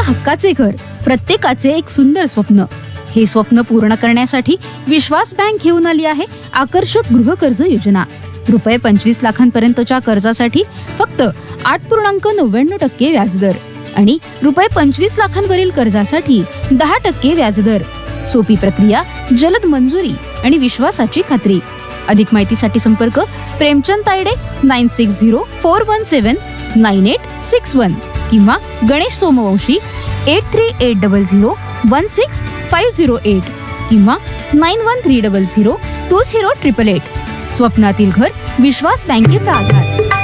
हक्काचे घर, प्रत्येकाचे एक सुंदर स्वप्न. हे स्वप्न पूर्ण करण्यासाठी विश्वास बँक घेऊन आली आहे आकर्षक गृह कर्ज योजना. रुपये 25 लाखांपर्यंतच्या कर्जासाठी फक्त 8.99% व्याजदर आणि रुपये 25 लाखांवरील कर्जासाठी 10% व्याजदर. सोपी प्रक्रिया, जलद मंजुरी आणि विश्वासाची खात्री. अधिक माहितीसाठी संपर्क प्रेमचंद तायडे 9604179861 किंवा गणेश सोमवंशी 8380016508 किंवा 9130020888. स्वप्नातील घर, विश्वास बँकेचा आधार.